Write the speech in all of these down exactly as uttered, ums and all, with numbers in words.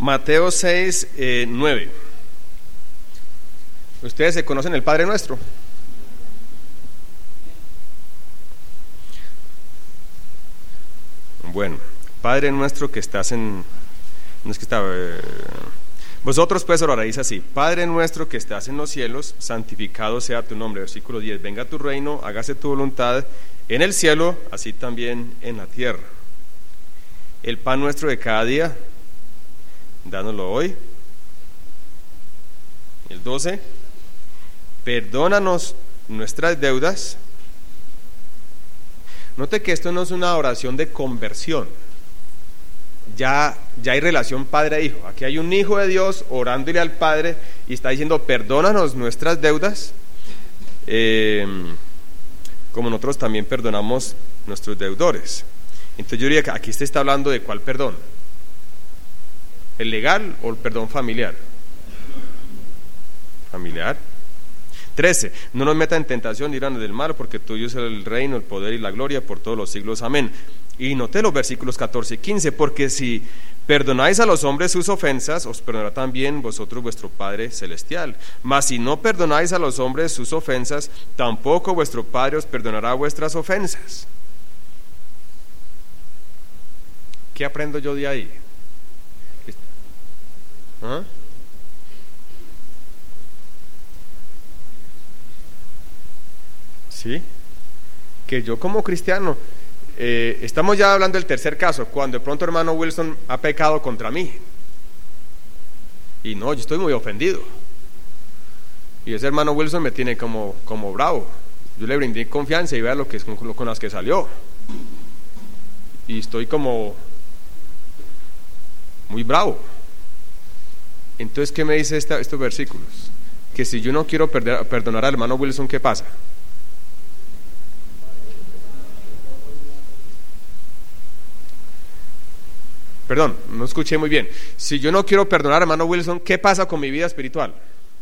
Mateo seis, eh, nueve. ¿Ustedes se conocen el Padre Nuestro? Bueno, Padre Nuestro que estás en... No es que está... Eh, vosotros pues oraréis así: Padre Nuestro que estás en los cielos, santificado sea tu nombre. Versículo diez. Venga tu reino, hágase tu voluntad en el cielo, así también en la tierra. El pan nuestro de cada día, dánoslo hoy. El doce. Perdónanos nuestras deudas. Note que esto no es una oración de conversión. Ya, ya hay relación padre-hijo. Aquí hay un hijo de Dios orándole al Padre y está diciendo: perdónanos nuestras deudas, eh, como nosotros también perdonamos nuestros deudores. Entonces yo diría que aquí se está hablando de ¿cuál perdón? ¿El legal o el perdón familiar? Familiar. Trece. No nos meta en tentación, líbranos del mal, porque tuyo es el reino, el poder y la gloria por todos los siglos. Amén. Y noté los versículos catorce y quince: porque si perdonáis a los hombres sus ofensas, os perdonará también vosotros vuestro Padre Celestial. Mas si no perdonáis a los hombres sus ofensas, tampoco vuestro Padre os perdonará vuestras ofensas. ¿Qué aprendo yo de ahí? ¿Ah? ¿Sí? Que yo como cristiano, eh, estamos ya hablando del tercer caso, cuando de pronto hermano Wilson ha pecado contra mí. Y no, yo estoy muy ofendido. Y ese hermano Wilson me tiene como, como bravo. Yo le brindé confianza y vea lo que es con, con las que salió. Y estoy como muy bravo. Entonces, ¿qué me dice esta, estos versículos? Que si yo no quiero perder, perdonar al hermano Wilson, ¿qué pasa? Perdón, no escuché muy bien. Si yo no quiero perdonar al hermano Wilson, ¿qué pasa con mi vida espiritual?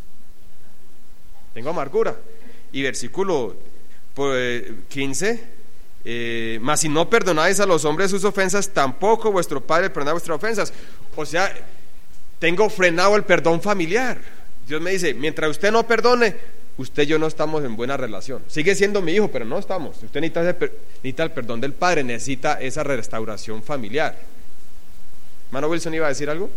Tengo amargura. Y versículo pues, quince, eh, mas si no perdonáis a los hombres sus ofensas, tampoco vuestro Padre perdonará vuestras ofensas. O sea, tengo frenado el perdón familiar. Dios me dice: mientras usted no perdone, usted y yo no estamos en buena relación. Sigue siendo mi hijo, pero no estamos. Usted necesita, necesita el perdón del Padre, necesita esa restauración familiar. ¿Hermano Wilson iba a decir algo?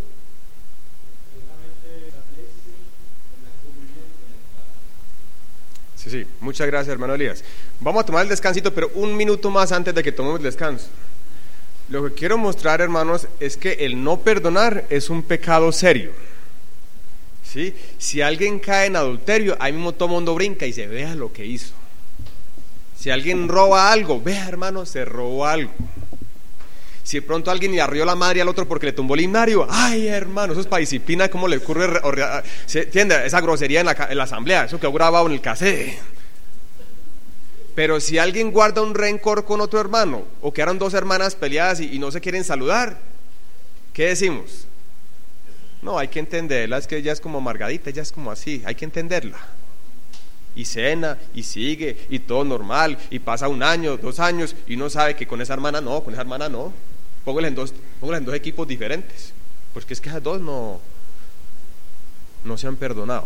Sí, sí, muchas gracias hermano Elías. Vamos a tomar el descansito, pero un minuto más antes de que tomemos el descanso. Lo que quiero mostrar, hermanos, es que el no perdonar es un pecado serio. ¿Sí? Si alguien cae en adulterio, ahí mismo todo el mundo brinca y se vea lo que hizo. Si alguien roba algo, vea hermano, se robó algo. Si de pronto alguien le arrió la madre al otro porque le tumbó el himnario, ay hermano, eso es para disciplina. ¿Cómo le ocurre? ¿Se entiende? Esa grosería en la, en la asamblea, eso quedó grabado en el cassette. Pero si alguien guarda un rencor con otro hermano, o quedaron dos hermanas peleadas y, y no se quieren saludar, ¿qué decimos? No, hay que entenderla, es que ella es como amargadita, ella es como así, hay que entenderla. Y cena, y sigue, y todo normal, y pasa un año, dos años, y uno sabe que con esa hermana no, con esa hermana no. Póngale en dos, póngale en dos equipos diferentes, porque es que esas dos no, no se han perdonado.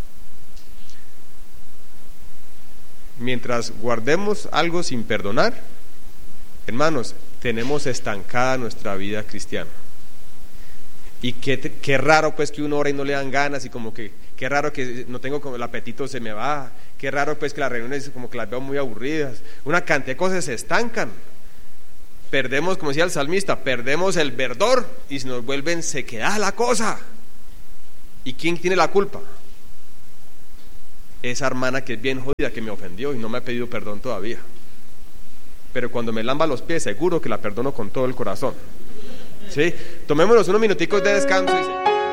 Mientras guardemos algo sin perdonar, hermanos, tenemos estancada nuestra vida cristiana. Y qué, qué raro pues que uno ora y no le dan ganas, y como que qué raro que no tengo, como el apetito se me va, qué raro pues que las reuniones como que las veo muy aburridas, una cantidad de cosas se estancan. Perdemos, como decía el salmista, perdemos el verdor y se nos vuelve en sequedad la cosa. ¿Y quién tiene la culpa? Esa hermana que es bien jodida, que me ofendió y no me ha pedido perdón todavía. Pero cuando me lamba los pies, seguro que la perdono con todo el corazón. ¿Sí? Tomémonos unos minuticos de descanso y